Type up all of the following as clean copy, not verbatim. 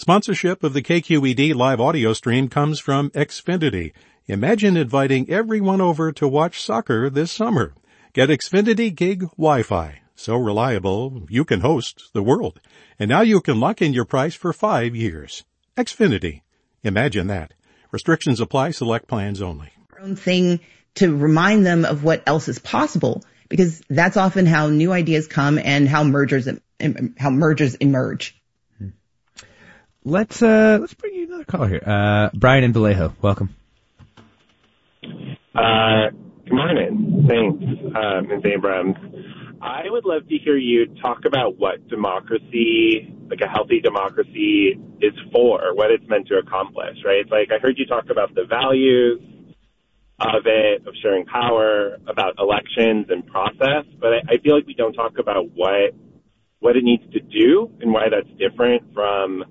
Sponsorship of the KQED live audio stream comes from Xfinity. Imagine inviting everyone over to watch soccer this summer. Get Xfinity Gig Wi-Fi. So reliable, you can host the world. And now you can lock in your price for 5 years. Xfinity. Imagine that. Restrictions apply. Select plans only. Own thing to remind them of what else is possible, because that's often how new ideas come and how mergers emerge. Let's bring you another call here. Brian in Vallejo, welcome. Good morning. Thanks, Ms. Abrams. I would love to hear you talk about what democracy, like a healthy democracy, is for, what it's meant to accomplish, right? It's like I heard you talk about the values of it, of sharing power, about elections and process, but I feel like we don't talk about what it needs to do and why that's different from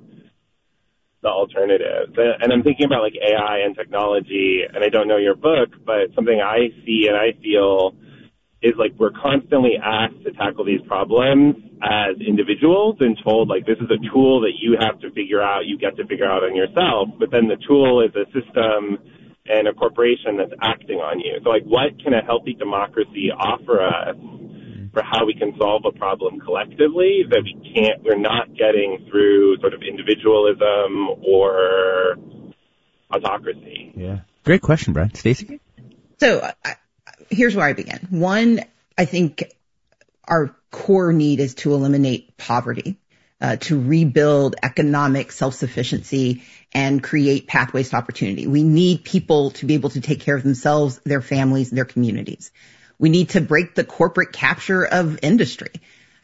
the alternatives. And I'm thinking about like AI and technology, and I don't know your book, but something I see and I feel is like we're constantly asked to tackle these problems as individuals and told like this is a tool that you have to figure out, you get to figure out on yourself, but then the tool is a system and a corporation that's acting on you. So like what can a healthy democracy offer us for how we can solve a problem collectively that we're not getting through sort of individualism or autocracy? Yeah. Great question, Brian. Stacey? So here's where I begin. One, I think our core need is to eliminate poverty, to rebuild economic self-sufficiency and create pathways to opportunity. We need people to be able to take care of themselves, their families, their communities. We need to break the corporate capture of industry.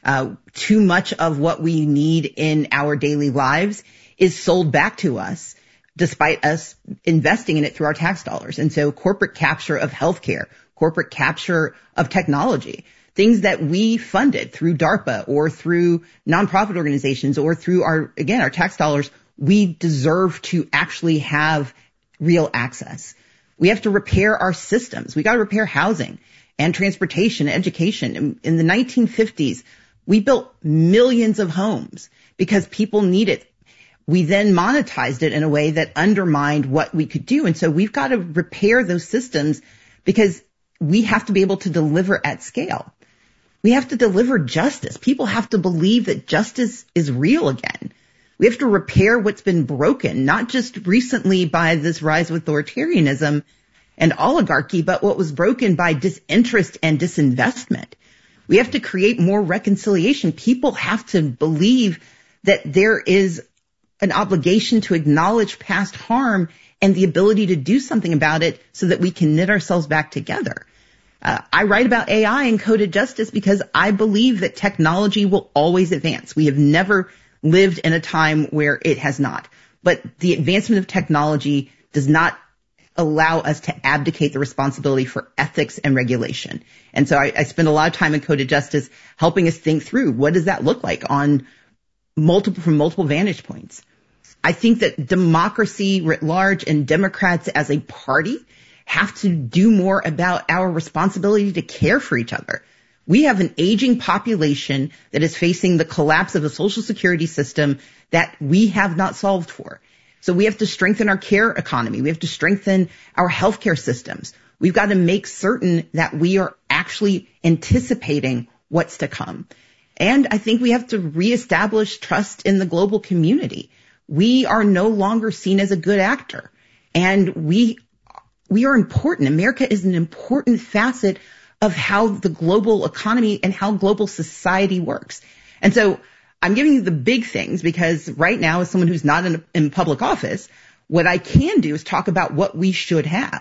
Too much of what we need in our daily lives is sold back to us despite us investing in it through our tax dollars. And so corporate capture of healthcare, corporate capture of technology, things that we funded through DARPA or through nonprofit organizations or through our tax dollars, we deserve to actually have real access. We have to repair our systems. We got to repair housing and transportation, education. In the 1950s, we built millions of homes because people needed. We then monetized it in a way that undermined what we could do. And so we've got to repair those systems because we have to be able to deliver at scale. We have to deliver justice. People have to believe that justice is real again. We have to repair what's been broken, not just recently by this rise of authoritarianism and oligarchy, but what was broken by disinterest and disinvestment. We have to create more reconciliation. People have to believe that there is an obligation to acknowledge past harm and the ability to do something about it so that we can knit ourselves back together. I write about AI and coded justice because I believe that technology will always advance. We have never lived in a time where it has not. But the advancement of technology does not allow us to abdicate the responsibility for ethics and regulation. And so I spend a lot of time in coded justice helping us think through what does that look like from multiple vantage points. I think that democracy writ large and Democrats as a party have to do more about our responsibility to care for each other. We have an aging population that is facing the collapse of a social security system that we have not solved for. So we have to strengthen our care economy. We have to strengthen our healthcare systems. We've got to make certain that we are actually anticipating what's to come. And I think we have to reestablish trust in the global community. We are no longer seen as a good actor. And we are important. America is an important facet of how the global economy and how global society works. And so I'm giving you the big things because right now, as someone who's not in public office, what I can do is talk about what we should have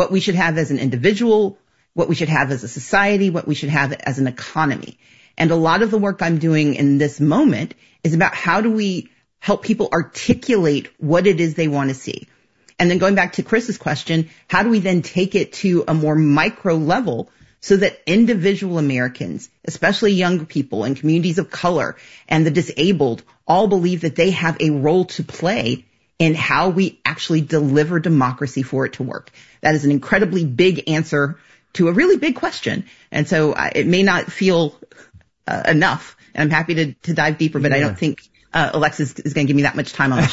as an individual, what we should have as a society, what we should have as an economy. And a lot of the work I'm doing in this moment is about how do we help people articulate what it is they want to see. And then going back to Chris's question, how do we then take it to a more micro level so that individual Americans, especially young people and communities of color and the disabled, all believe that they have a role to play in how we actually deliver democracy for it to work? That is an incredibly big answer to a really big question. And so it may not feel enough, and I'm happy to dive deeper, but I don't think Alexis is going to give me that much time on the